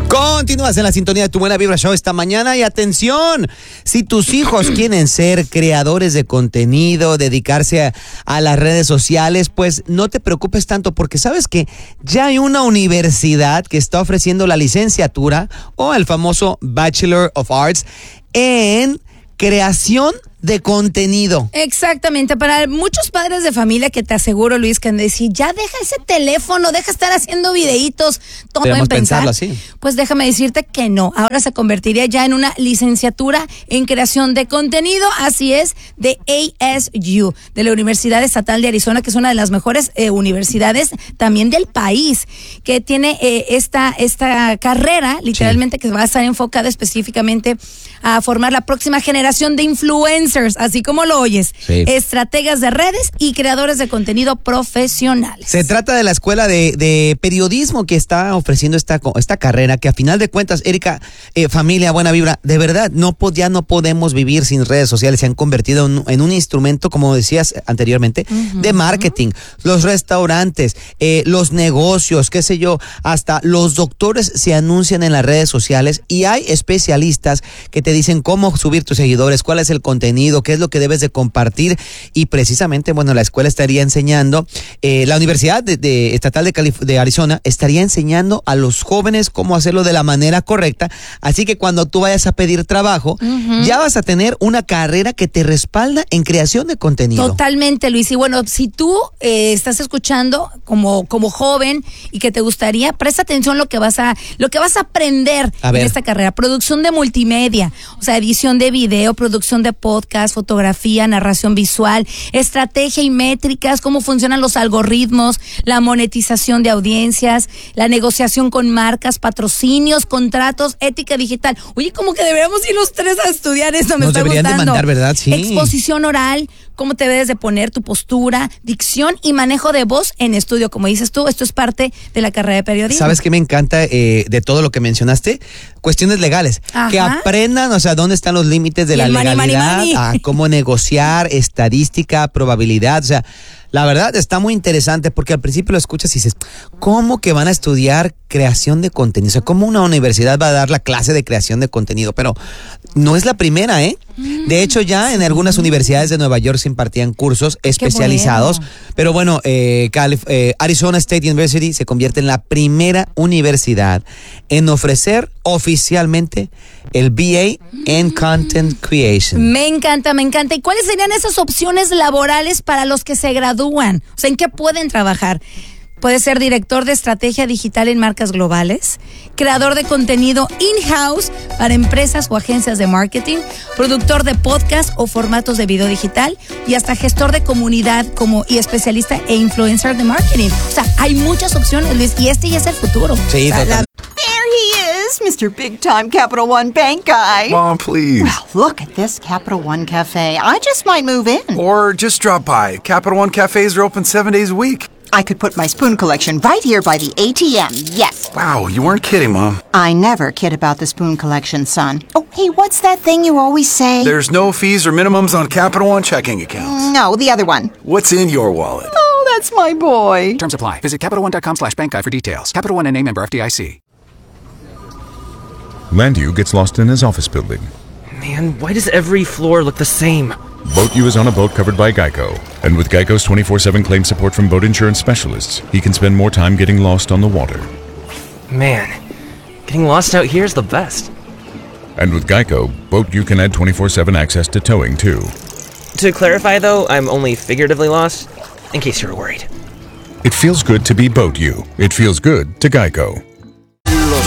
Continúas en la sintonía de Tu Buena Vibra Show esta mañana y atención, si tus hijos quieren ser creadores de contenido, dedicarse a las redes sociales, pues no te preocupes tanto porque sabes que ya hay una universidad que está ofreciendo la licenciatura o el famoso Bachelor of Arts en creación de contenido. Exactamente, para muchos padres de familia que te aseguro, Luis, que han de decir, ya deja ese teléfono, deja estar haciendo videitos, todo en pensar. Así. Pues déjame decirte que no, ahora se convertiría ya en una licenciatura en creación de contenido, así es, de ASU, de la Universidad Estatal de Arizona, que es una de las mejores universidades también del país, que tiene esta carrera, literalmente, que va a estar enfocada específicamente a formar la próxima generación de influencers, así como lo oyes, estrategas de redes y creadores de contenido profesionales. Se trata de la escuela de periodismo que está ofreciendo esta carrera, que a final de cuentas, Erika, familia Buena Vibra, de verdad, ya no podemos vivir sin redes sociales. Se han convertido en un instrumento, como decías anteriormente, de marketing. Los restaurantes, los negocios, qué sé yo, hasta los doctores se anuncian en las redes sociales y hay especialistas que te dicen cómo subir tus seguidores, cuál es el contenido, qué es lo que debes de compartir, y precisamente, bueno, la escuela estaría enseñando, la Universidad Estatal de Arizona estaría enseñando a los jóvenes cómo hacerlo de la manera correcta, así que cuando tú vayas a pedir trabajo, ya vas a tener una carrera que te respalda en creación de contenido. Totalmente, Luis, y bueno, si tú estás escuchando como joven y que te gustaría, presta atención lo que vas a aprender en esta carrera: producción de multimedia, o sea, edición de video, producción de podcast, fotografía, narración visual, estrategia y métricas, cómo funcionan los algoritmos, la monetización de audiencias, la negociación con marcas, patrocinios, contratos, ética digital. Oye, como que deberíamos ir los tres a estudiar esto, me está gustando. Nos deberían de mandar, ¿verdad? Sí. Exposición oral, cómo te debes de poner, tu postura, dicción y manejo de voz en estudio. Como dices tú, esto es parte de la carrera de periodismo. ¿Sabes qué me encanta de todo lo que mencionaste? Cuestiones legales. Ajá. Que aprendan, o sea, dónde están los límites de la legalidad, a cómo negociar, estadística, probabilidad, o sea, la verdad está muy interesante porque al principio lo escuchas y dices, ¿cómo que van a estudiar creación de contenido? O sea, ¿cómo una universidad va a dar la clase de creación de contenido? Pero no es la primera, ¿eh? De hecho, ya en algunas universidades de Nueva York se impartían cursos especializados. Pero bueno, Arizona State University se convierte en la primera universidad en ofrecer oficialmente el BA en Content Creation. Me encanta. ¿Y cuáles serían esas opciones laborales para los que se gradúan? O sea, ¿en qué pueden trabajar? Puede ser director de estrategia digital en marcas globales, creador de contenido in-house para empresas o agencias de marketing, productor de podcast o formatos de video digital y hasta gestor de comunidad y especialista e influencer de marketing. O sea, hay muchas opciones, Luis, y este ya es el futuro. Sí, There he is, Mr. Big Time Capital One Bank Guy. Mom, please. Well, look at this Capital One Cafe. I just might move in. Or just drop by. Capital One cafes are open 7 days a week. I could put my spoon collection right here by the ATM, yes. Wow, you weren't kidding, Mom. I never kid about the spoon collection, son. Oh, hey, what's that thing you always say? There's no fees or minimums on Capital One checking accounts. No, the other one. What's in your wallet? Oh, that's my boy. Terms apply. Visit CapitalOne.com/bankguy for details. Capital One NA, member FDIC. Landu gets lost in his office building. Man, why does every floor look the same? Boat U is on a boat covered by Geico. And with Geico's 24/7 claim support from boat insurance specialists, he can spend more time getting lost on the water. Man, getting lost out here is the best. And with Geico, Boat U can add 24/7 access to towing, too. To clarify, though, I'm only figuratively lost, in case you were worried. It feels good to be Boat U. It feels good to Geico.